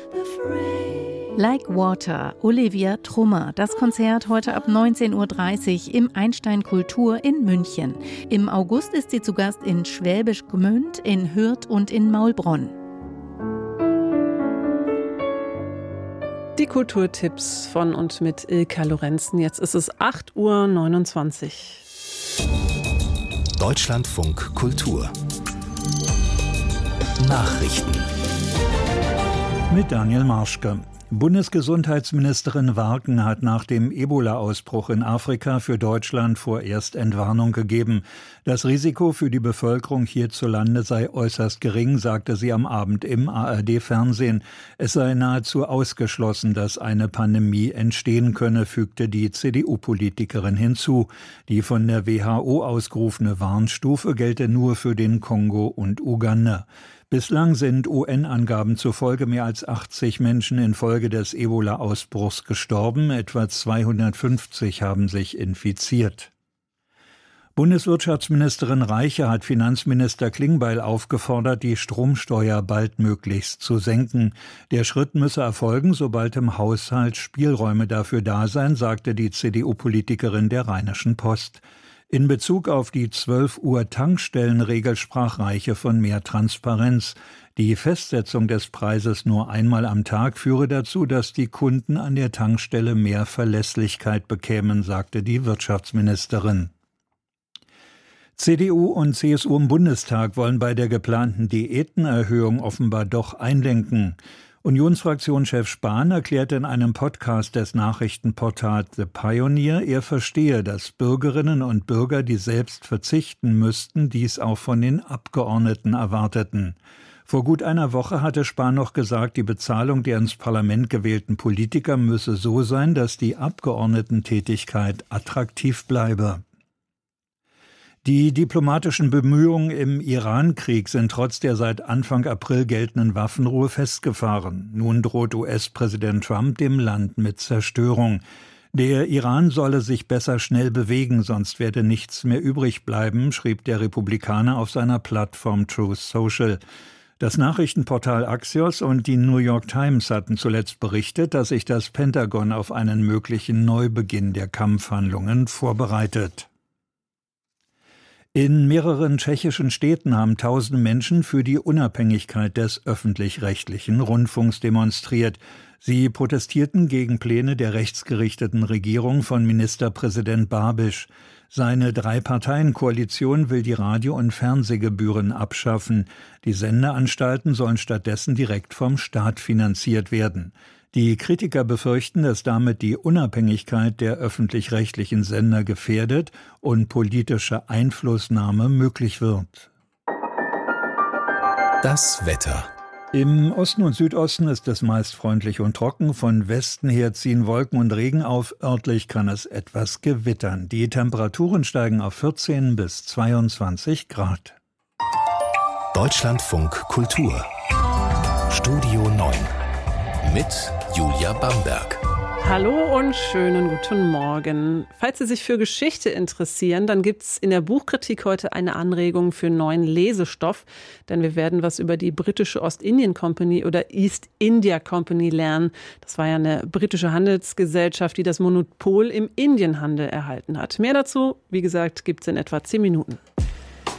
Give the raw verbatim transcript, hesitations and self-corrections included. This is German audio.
Like Water, Olivia Trummer. Das Konzert heute ab neunzehn Uhr dreißig im Einstein Kultur in München. Im August ist sie zu Gast in Schwäbisch Gmünd, in Hürth und in Maulbronn. Die Kulturtipps von und mit Ilka Lorenzen. Jetzt ist es acht Uhr neunundzwanzig. Deutschlandfunk Kultur Nachrichten mit Daniel Marschke. Bundesgesundheitsministerin Warken hat nach dem Ebola-Ausbruch in Afrika für Deutschland vorerst Entwarnung gegeben. Das Risiko für die Bevölkerung hierzulande sei äußerst gering, sagte sie am Abend im A R D-Fernsehen. Es sei nahezu ausgeschlossen, dass eine Pandemie entstehen könne, fügte die C D U-Politikerin hinzu. Die von der W H O ausgerufene Warnstufe gelte nur für den Kongo und Uganda. Bislang sind U N-Angaben zufolge mehr als achtzig Menschen infolge des Ebola-Ausbruchs gestorben, etwa zweihundertfünfzig haben sich infiziert. Bundeswirtschaftsministerin Reiche hat Finanzminister Klingbeil aufgefordert, die Stromsteuer baldmöglichst zu senken. Der Schritt müsse erfolgen, sobald im Haushalt Spielräume dafür da seien, sagte die C D U-Politikerin der Rheinischen Post. In Bezug auf die zwölf Uhr Tankstellenregel sprach Reiche von mehr Transparenz. Die Festsetzung des Preises nur einmal am Tag führe dazu, dass die Kunden an der Tankstelle mehr Verlässlichkeit bekämen, sagte die Wirtschaftsministerin. C D U und C S U im Bundestag wollen bei der geplanten Diätenerhöhung offenbar doch einlenken. Unionsfraktionschef Spahn erklärte in einem Podcast des Nachrichtenportals The Pioneer, er verstehe, dass Bürgerinnen und Bürger, die selbst verzichten müssten, dies auch von den Abgeordneten erwarteten. Vor gut einer Woche hatte Spahn noch gesagt, die Bezahlung der ins Parlament gewählten Politiker müsse so sein, dass die Abgeordnetentätigkeit attraktiv bleibe. Die diplomatischen Bemühungen im Iran-Krieg sind trotz der seit Anfang April geltenden Waffenruhe festgefahren. Nun droht U S-Präsident Trump dem Land mit Zerstörung. Der Iran solle sich besser schnell bewegen, sonst werde nichts mehr übrig bleiben, schrieb der Republikaner auf seiner Plattform Truth Social. Das Nachrichtenportal Axios und die New York Times hatten zuletzt berichtet, dass sich das Pentagon auf einen möglichen Neubeginn der Kampfhandlungen vorbereitet. In mehreren tschechischen Städten haben tausende Menschen für die Unabhängigkeit des öffentlich-rechtlichen Rundfunks demonstriert. Sie protestierten gegen Pläne der rechtsgerichteten Regierung von Ministerpräsident Babiš. Seine Drei-Parteien-Koalition will die Radio- und Fernsehgebühren abschaffen. Die Sendeanstalten sollen stattdessen direkt vom Staat finanziert werden. Die Kritiker befürchten, dass damit die Unabhängigkeit der öffentlich-rechtlichen Sender gefährdet und politische Einflussnahme möglich wird. Das Wetter. Im Osten und Südosten ist es meist freundlich und trocken. Von Westen her ziehen Wolken und Regen auf. Örtlich kann es etwas gewittern. Die Temperaturen steigen auf vierzehn bis zweiundzwanzig Grad. Deutschlandfunk Kultur. Studio neun. Mit Julia Bamberg. Hallo und schönen guten Morgen. Falls Sie sich für Geschichte interessieren, dann gibt es in der Buchkritik heute eine Anregung für neuen Lesestoff. Denn wir werden was über die britische Ostindien Company oder East India Company lernen. Das war ja eine britische Handelsgesellschaft, die das Monopol im Indienhandel erhalten hat. Mehr dazu, wie gesagt, gibt es in etwa zehn Minuten.